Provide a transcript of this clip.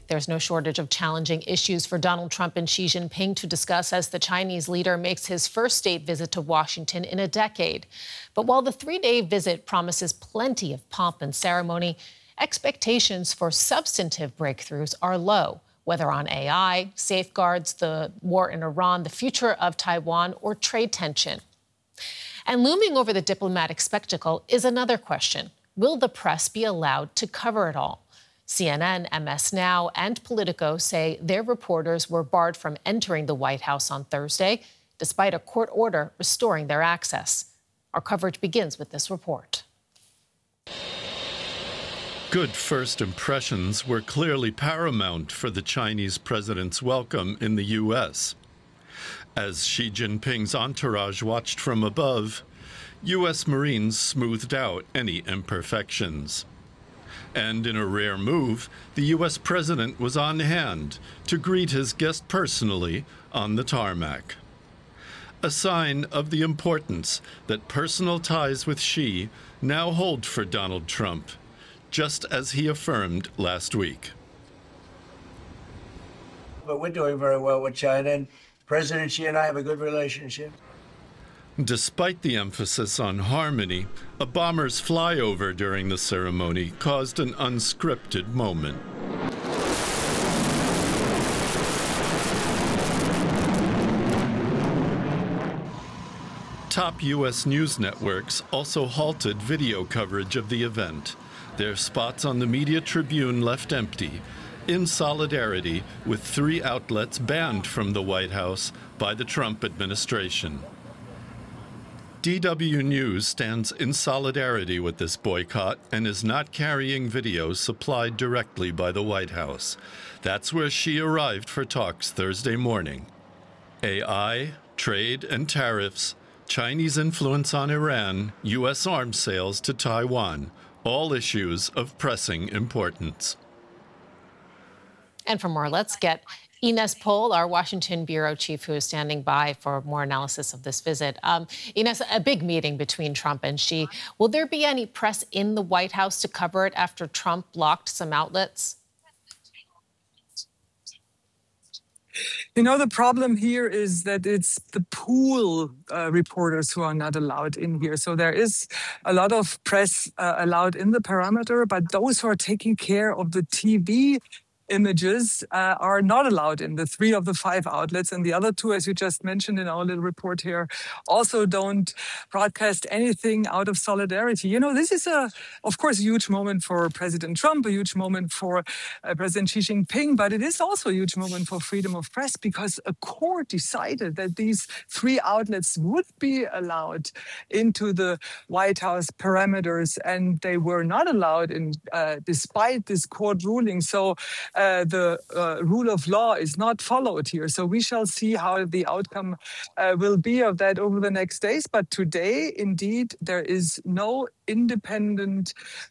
There's no shortage of challenging issues for Donald Trump and Xi Jinping to discuss as the Chinese leader makes his first state visit to Washington in a decade. But while the three-day visit promises plenty of pomp and ceremony, expectations for substantive breakthroughs are low, whether on AI, safeguards, the war in Iran, the future of Taiwan, or trade tension. And looming over the diplomatic spectacle is another question. Will the press be allowed to cover it all? CNN, MS Now, and Politico say their reporters were barred from entering the White House on Thursday, despite a court order restoring their access. Our coverage begins with this report. Good first impressions were clearly paramount for the Chinese president's welcome in the U.S. As Xi Jinping's entourage watched from above, U.S. Marines smoothed out any imperfections. And in a rare move, the U.S. president was on hand to greet his guest personally on the tarmac. A sign of the importance that personal ties with Xi now hold for Donald Trump, just as he affirmed last week. But we're doing very well with China, and President Xi and I have a good relationship. Despite the emphasis on harmony, a bomber's flyover during the ceremony caused an unscripted moment. Top U.S. news networks also halted video coverage of the event. Their spots on the Media Tribune left empty, in solidarity with 3 outlets banned from the White House by the Trump administration. DW News stands in solidarity with this boycott and is not carrying videos supplied directly by the White House. That's where Xi arrived for talks Thursday morning. AI, trade and tariffs, Chinese influence on Iran, U.S. arms sales to Taiwan, all issues of pressing importance. And for more, let's get Ines Pohl, our Washington bureau chief, who is standing by for more analysis of this visit. Ines, a big meeting between Trump and Xi. Will there be any press in the White House to cover it after Trump blocked some outlets? You know, the problem here is that it's the pool reporters who are not allowed in here. So there is a lot of press allowed in the perimeter, but those who are taking care of the TV images are not allowed in the 3 of the 5 outlets. And the other 2, as you just mentioned in our little report here, also don't broadcast anything out of solidarity. You know, this is, of course, a huge moment for President Trump, a huge moment for President Xi Jinping, but it is also a huge moment for freedom of press because a court decided that these 3 outlets would be allowed into the White House parameters, and they were not allowed in, despite this court ruling. So the rule of law is not followed here. So we shall see how the outcome will be of that over the next days. But today, indeed, there is no independent